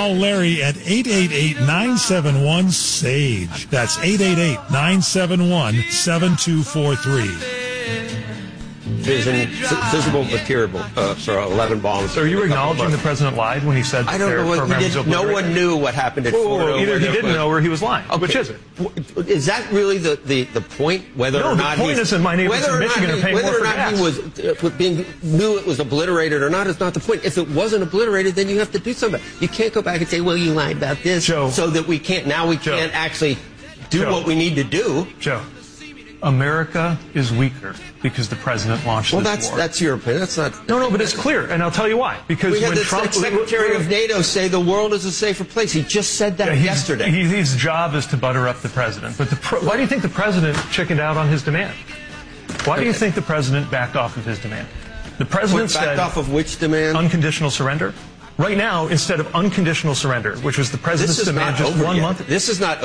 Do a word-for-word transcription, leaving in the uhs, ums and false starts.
Call Larry at eight eight eight, nine seven one, SAGE. That's eight eight eight, nine seven one, seven two four three. Vision, visible material uh, for eleven bombs. So are you acknowledging the president lied when he said I don't their know what program he was did. No obliterated? one knew what happened at Whoa, whoa, Fordo. whoa, either he didn't was, know or he was lying. Okay. Which is it? Is that really the, the, the point? Whether no, or not the point isn't my neighbors in Michigan are paying more Whether for or not gas. he was uh, being knew it was obliterated or not is not the point. If it wasn't obliterated, then you have to do something. You can't go back and say, "Well, you lied about this," Joe, so that we can't now we Joe, can't actually do Joe, what we need to do. Joe, America is weaker because the president launched well, this that's war. that's your opinion. That's not. No, no, but it's clear, and I'll tell you why. Because we had when the Trump, Secretary of NATO say the world is a safer place. He just said that yeah, yesterday. He, his job is to butter up the president. But the pro, why do you think the president chickened out on his demand? Why do you think the president backed off of his demand? The president backed said off of which demand? Unconditional surrender. Right now, instead of unconditional surrender, which was the president's this is demand not just over one yet. month. This is not